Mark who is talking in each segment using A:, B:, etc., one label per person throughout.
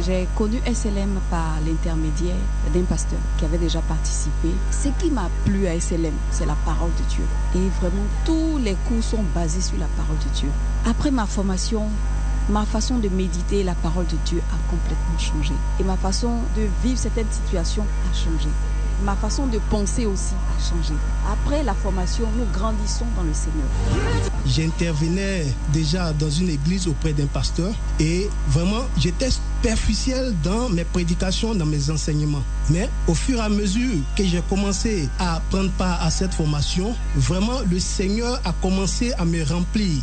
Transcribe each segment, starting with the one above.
A: J'ai connu SLM par l'intermédiaire d'un pasteur qui avait déjà participé. Ce qui m'a plu à SLM, c'est la parole de Dieu. Et vraiment, tous les cours sont basés sur la parole de Dieu. Après ma formation, ma façon de méditer la parole de Dieu a complètement changé. Et ma façon de vivre certaines situations a changé. Ma façon de penser aussi a changé. Après la formation, nous grandissons dans le Seigneur.
B: J'intervenais déjà dans une église auprès d'un pasteur et vraiment, j'étais superficiel dans mes prédications, dans mes enseignements. Mais au fur et à mesure que j'ai commencé à prendre part à cette formation, vraiment, le Seigneur a commencé à me remplir,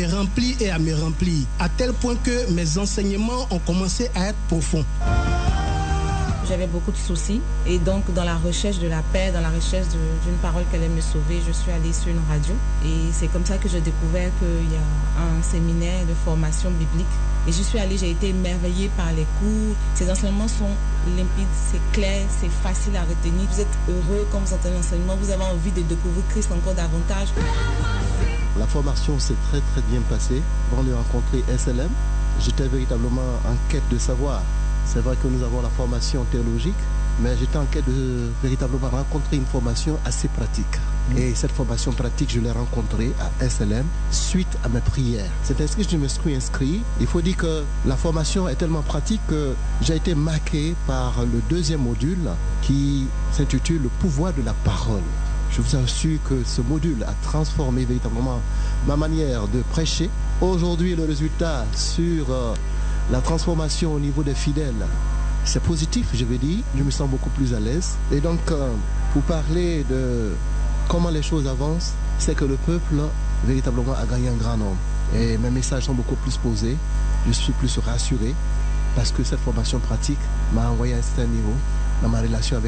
B: à tel point que mes enseignements ont commencé à être profonds.
C: J'avais beaucoup de soucis et donc dans la recherche de la paix, dans la recherche d'une parole qui allait me sauver, je suis allée sur une radio et c'est comme ça que j'ai découvert qu'il y a un séminaire de formation biblique et j'y suis allée, j'ai été émerveillée par les cours. Ces enseignements sont limpides, c'est clair, c'est facile à retenir. Vous êtes heureux quand vous entendez l'enseignement, vous avez envie de découvrir Christ encore davantage.
D: La formation s'est très bien passée. Avant de rencontrer SLM, j'étais véritablement en quête de savoir. C'est vrai que nous avons la formation théologique, mais j'étais en quête de véritablement rencontrer une formation assez pratique. Et cette formation pratique, je l'ai rencontrée à SLM suite à mes prières. C'est ainsi que je me suis inscrit. Il faut dire que la formation est tellement pratique que j'ai été marqué par le deuxième module qui s'intitule « Le pouvoir de la parole ». Je vous assure que ce module a transformé véritablement ma manière de prêcher. Aujourd'hui, le résultat sur la transformation au niveau des fidèles, c'est positif, je vais dire. Je me sens beaucoup plus à l'aise. Et donc, pour parler de comment les choses avancent, c'est que le peuple, véritablement, a gagné un grand nombre. Et mes messages sont beaucoup plus posés. Je suis plus rassuré parce que cette formation pratique m'a envoyé à un certain niveau dans ma relation avec